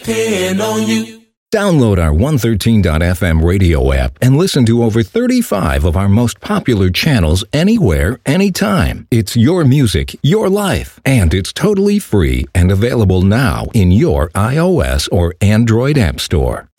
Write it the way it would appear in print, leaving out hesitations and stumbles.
depend on you. Download our 113.fm radio app and listen to over 35 of our most popular channels anywhere, anytime. It's your music, your life, and it's totally free and available now in your iOS or Android app store.